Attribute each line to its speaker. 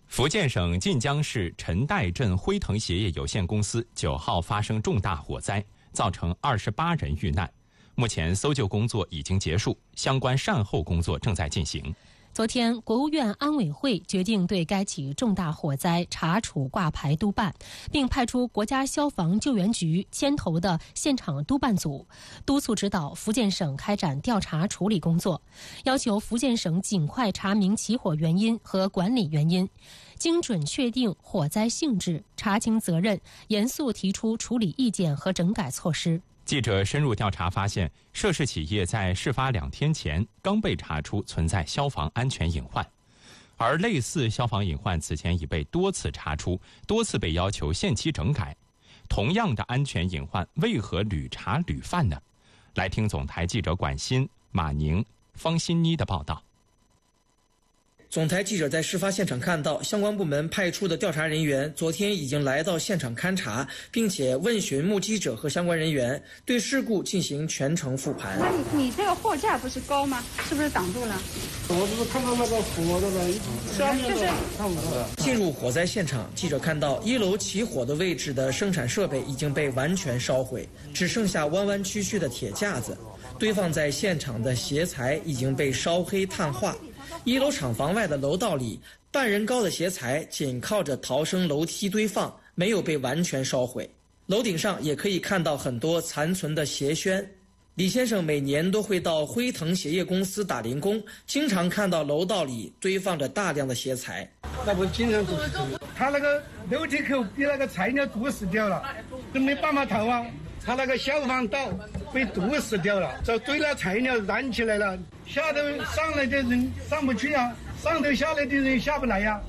Speaker 1: 福建省晋江市陈岱镇辉腾鞋业有限公司9号发生重大火灾，造成28人遇难。目前搜救工作已经结束，相关善后工作正在进行。
Speaker 2: 昨天，国务院安委会决定对该起重大火灾查处挂牌督办，并派出国家消防救援局牵头的现场督办组，督促指导福建省开展调查处理工作，要求福建省尽快查明起火原因和管理原因，精准确定火灾性质，查清责任，严肃提出处理意见和整改措施。
Speaker 1: 记者深入调查发现，涉事企业在事发2天前刚被查出存在消防安全隐患，而类似消防隐患此前已被多次查出，多次被要求限期整改。同样的安全隐患，为何屡查屡犯呢？来听总台记者管欣、马宁、方欣妮的报道。
Speaker 3: 总台记者在事发现场看到，相关部门派出的调查人员昨天已经来到现场勘查，并且问询目击者和相关人员，对事故进行全程复盘。
Speaker 4: 那你这个货架不是高吗？是不是挡住了？
Speaker 5: 我只是看到那个火的了，
Speaker 4: 就是
Speaker 5: 看不到。
Speaker 3: 进入火灾现场，记者看到1楼起火的位置的生产设备已经被完全烧毁，只剩下弯弯曲曲的铁架子，堆放在现场的鞋材已经被烧黑碳化。1楼厂房外的楼道里，半人高的鞋材紧靠着逃生楼梯堆放，没有被完全烧毁。楼顶上也可以看到很多残存的鞋楦。李先生每年都会到辉腾鞋业公司打零工，经常看到楼道里堆放着大量的鞋材。
Speaker 5: 那不经常就是他那个楼梯口被那个材料堵死掉了，都没办法逃啊。他那个消防道被堵死掉了，这堆了材料燃起来了，下头上来的人上不去啊，上头下来的人下不来呀。